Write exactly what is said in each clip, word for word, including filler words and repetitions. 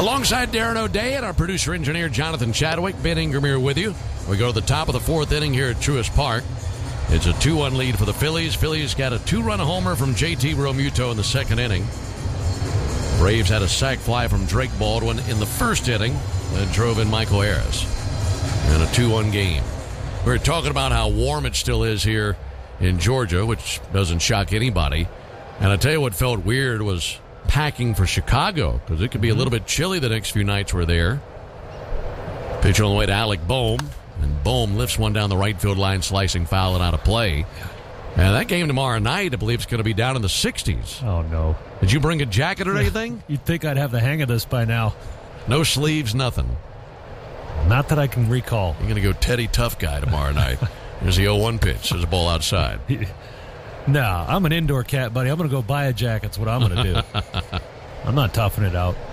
Alongside Darren O'Day and our producer-engineer Jonathan Chadwick, Ben Ingram here with you. We go to the top of the fourth inning here at Truist Park. It's a two one lead for the Phillies. Phillies got a two-run homer from J T Realmuto in the second inning. Braves had a sac fly from Drake Baldwin in the first inning that drove in Michael Harris. And a two one game. We were talking about how warm it still is here in Georgia, which doesn't shock anybody. And I tell you what felt weird was packing for Chicago, because it could be a little bit chilly the next few nights we're there. Pitch on the way to Alec Bohm, and Bohm lifts one down the right field line, slicing foul and out of play. And that game tomorrow night, I believe, is going to be down in the sixties. Oh, no. Did you bring a jacket or anything? You'd think I'd have the hang of this by now. No sleeves, nothing. Not that I can recall. You're going to go Teddy Tough Guy tomorrow night. There's the oh one pitch. There's a ball outside. No, I'm an indoor cat, buddy. I'm going to go buy a jacket. That's what I'm going to do. I'm not toughing it out.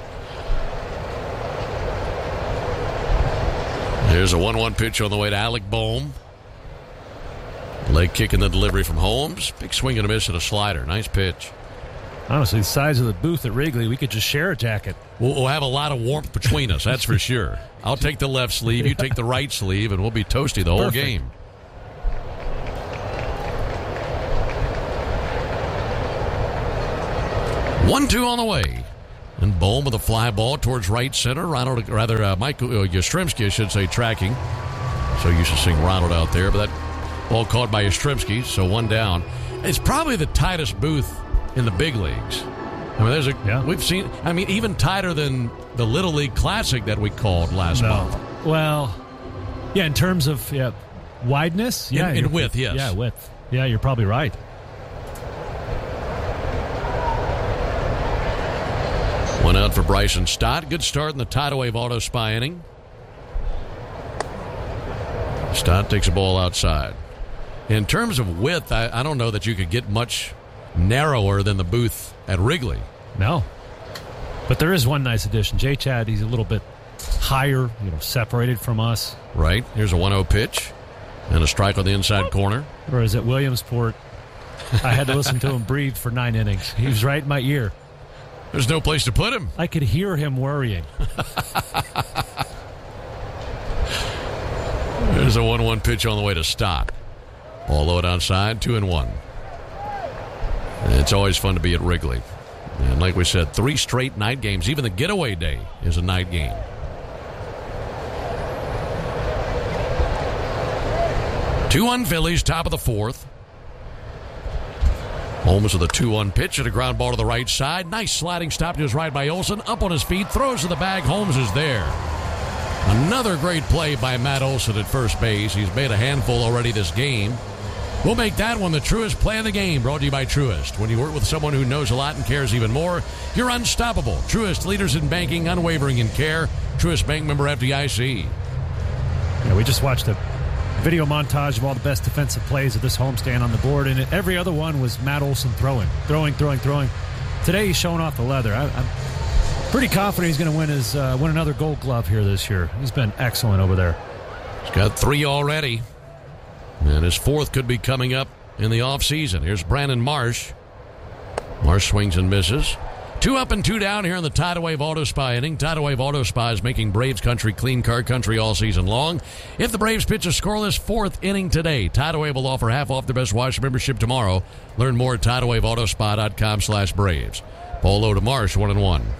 There's a one one pitch on the way to Alec Bohm. Leg kick in the delivery from Holmes. Big swing and a miss and a slider. Nice pitch. Honestly, the size of the booth at Wrigley, we could just share a jacket. We'll, we'll have a lot of warmth between us, that's for sure. I'll take the left sleeve, you take the right sleeve, and we'll be toasty the whole Perfect. game. one two on the way. And Bohm with a fly ball towards right center. Ronald, rather, uh, Mike uh, Yastrzemski, I should say, tracking. So used to seeing Ronald out there, but that ball caught by Yastrzemski, so one down. It's probably the tightest booth in the big leagues. I mean, there's a yeah. we've seen. I mean, even tighter than the Little League Classic that we called last no. month. Well, yeah, in terms of yeah, wideness, yeah, in, in width, yes, yeah, width, yeah, you're probably right. One out for Bryson Stott. Good start in the Tidal Wave Auto Spy inning. Stott takes a ball outside. In terms of width, I, I don't know that you could get much narrower than the booth at Wrigley. No. But there is one nice addition. J. Chad, he's a little bit higher, you know, separated from us. Right. Here's a one oh pitch and a strike on the inside corner. Whereas at Williamsport, I had to listen to him breathe for nine innings. He was right in my ear. There's no place to put him. I could hear him worrying. There's a one one pitch on the way to Stott. Ball low outside, two and one. It's always fun to be at Wrigley. And like we said, three straight night games. Even the getaway day is a night game. two one Phillies, top of the fourth. Holmes with a two one pitch and a ground ball to the right side. Nice sliding stop to his right by Olson. Up on his feet, throws to the bag. Holmes is there. Another great play by Matt Olson at first base. He's made a handful already this game. We'll make that one the Truist play of the game, brought to you by Truist. When you work with someone who knows a lot and cares even more, you're unstoppable. Truist, leaders in banking, unwavering in care. Truist Bank, member F D I C. Yeah, we just watched a video montage of all the best defensive plays of this homestand on the board, and every other one was Matt Olson throwing, throwing, throwing, throwing. Today he's showing off the leather. I, I'm pretty confident he's going to win his uh, win another Gold Glove here this year. He's been excellent over there. He's got three already, and his fourth could be coming up in the offseason. Here's Brandon Marsh. Marsh swings and misses. Two up and two down here in the Tidal Wave Auto Spy inning. Tidal Wave Auto Spy is making Braves country clean car country all season long. If the Braves pitch a scoreless fourth inning today, Tidal Wave will offer half off their best wash membership tomorrow. Learn more at tidal wave auto spy dot com slash Braves. Ball low to Marsh, one and one.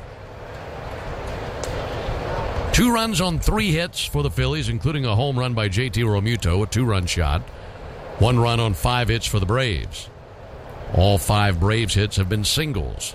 Two runs on three hits for the Phillies, including a home run by J T Realmuto, a two-run shot. One run on five hits for the Braves. All five Braves hits have been singles.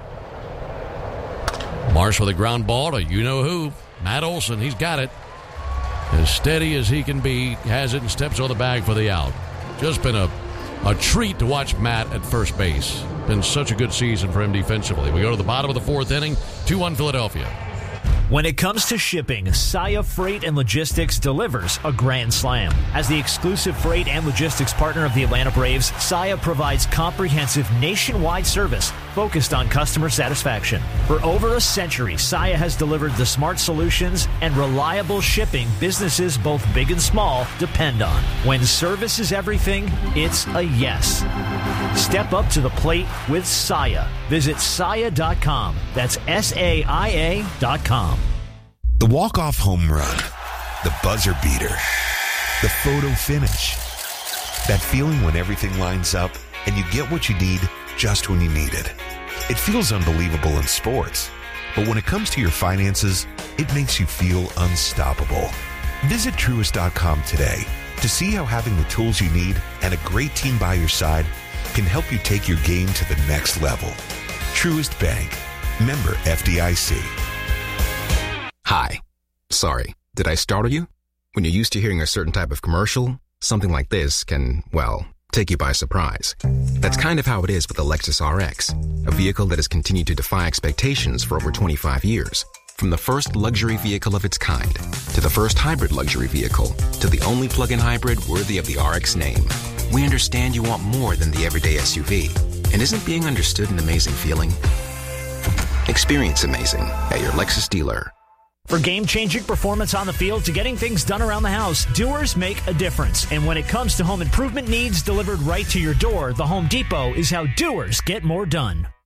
Marsh with a ground ball to you-know-who. Matt Olson, he's got it. As steady as he can be, has it and steps on the bag for the out. Just been a, a treat to watch Matt at first base. Been such a good season for him defensively. We go to the bottom of the fourth inning, two one Philadelphia. When it comes to shipping, Saia Freight and Logistics delivers a grand slam. As the exclusive freight and logistics partner of the Atlanta Braves, Saia provides comprehensive nationwide service focused on customer satisfaction. For over a century, Saia has delivered the smart solutions and reliable shipping businesses both big and small depend on. When service is everything, it's a yes. Step up to the plate with Saia. Visit Saia dot com. That's S A I A dot com. The walk-off home run, the buzzer beater, the photo finish. That feeling when everything lines up and you get what you need just when you need it. It feels unbelievable in sports, but when it comes to your finances, it makes you feel unstoppable. Visit Truist dot com today to see how having the tools you need and a great team by your side can help you take your game to the next level. Truist Bank. Member F D I C. Hi. Sorry, did I startle you? When you're used to hearing a certain type of commercial, something like this can, well, take you by surprise. That's kind of how it is with the Lexus R X, a vehicle that has continued to defy expectations for over twenty-five years. From the first luxury vehicle of its kind, to the first hybrid luxury vehicle, to the only plug-in hybrid worthy of the R X name, we understand you want more than the everyday S U V. And isn't being understood an amazing feeling? Experience amazing at your Lexus dealer. For game-changing performance on the field to getting things done around the house, Doers make a difference. And when it comes to home improvement needs delivered right to your door, the Home Depot is how doers get more done.